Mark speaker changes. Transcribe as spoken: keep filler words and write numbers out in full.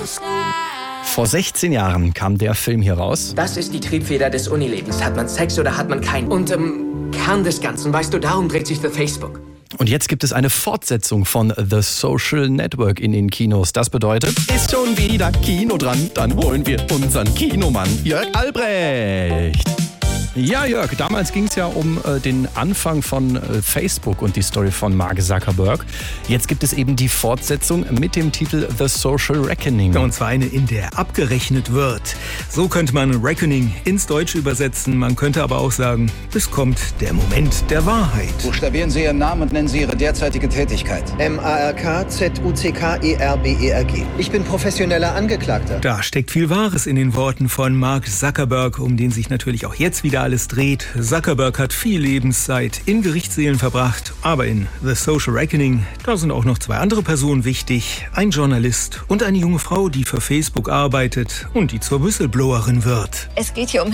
Speaker 1: Vor sechzehn Jahren kam der Film hier raus.
Speaker 2: Das ist die Triebfeder des Unilebens. Hat man Sex oder hat man keinen? Und ähm, Kern des Ganzen, weißt du, darum dreht sich The Facebook.
Speaker 1: Und jetzt gibt es eine Fortsetzung von The Social Network in den Kinos. Das bedeutet, ist schon wieder Kino dran, dann holen wir unseren Kinomann Jörg Albrecht. Ja, Jörg, damals ging es ja um äh, den Anfang von äh, Facebook und die Story von Mark Zuckerberg. Jetzt gibt es eben die Fortsetzung mit dem Titel The Social Reckoning.
Speaker 3: Und zwar eine, in der abgerechnet wird. So könnte man Reckoning ins Deutsche übersetzen. Man könnte aber auch sagen, es kommt der Moment der Wahrheit.
Speaker 4: Buchstabieren Sie Ihren Namen und nennen Sie Ihre derzeitige Tätigkeit.
Speaker 5: M A R K Z U C K E R B E R G. Ich bin professioneller Angeklagter.
Speaker 3: Da steckt viel Wahres in den Worten von Mark Zuckerberg, um den sich natürlich auch jetzt wieder alles dreht. Zuckerberg hat viel Lebenszeit in Gerichtssälen verbracht, aber in The Social Reckoning, da sind auch noch zwei andere Personen wichtig. Ein Journalist und eine junge Frau, die für Facebook arbeitet und die zur Whistleblowerin wird.
Speaker 6: Es geht hier um